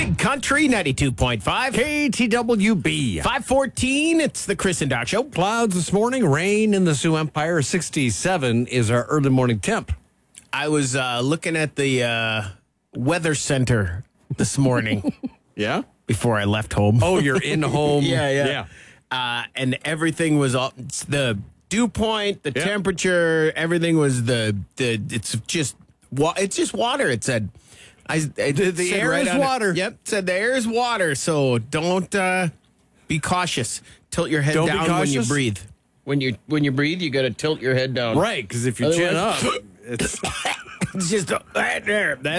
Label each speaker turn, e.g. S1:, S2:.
S1: Big Country 92.5.
S2: KTWB.
S1: 514, it's the Chris and Doc Show.
S2: Clouds this morning, rain in the Sioux Empire. 67 is our early morning temp.
S1: I was looking at the weather center this morning
S2: Yeah?
S1: before I left home.
S2: Oh, you're in home.
S1: Yeah. And everything was all the dew point, the temperature, everything was it's just water, it said.
S2: The air
S1: right
S2: is
S1: on
S2: water.
S1: It. Yep, said the air is water, so don't be cautious. Tilt your head
S2: Don't be
S1: down when you
S2: cautious?
S1: breathe. When you breathe, you got to tilt your head down.
S2: Right, because if you chin up,
S1: Otherwise-
S2: it's...
S1: It's just right there.